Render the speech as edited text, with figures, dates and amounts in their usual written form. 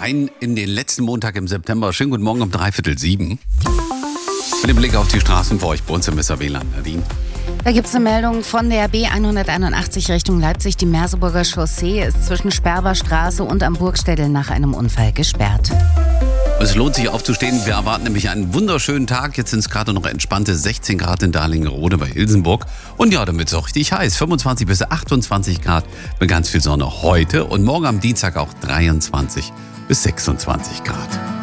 rein in den letzten Montag im September. Schönen guten Morgen um 6:45. Mit dem Blick auf die Straßen für euch bei uns im WLAN. Nadine. Da gibt es eine Meldung von der B181 Richtung Leipzig. Die Merseburger Chaussee ist zwischen Sperberstraße und am Burgstädel nach einem Unfall gesperrt. Es lohnt sich aufzustehen. Wir erwarten nämlich einen wunderschönen Tag. Jetzt sind es gerade noch entspannte 16 Grad in Dahlingerode bei Ilsenburg. Und ja, damit ist es auch richtig heiß. 25 bis 28 Grad mit ganz viel Sonne heute. Und morgen am Dienstag auch 23 bis 26 Grad.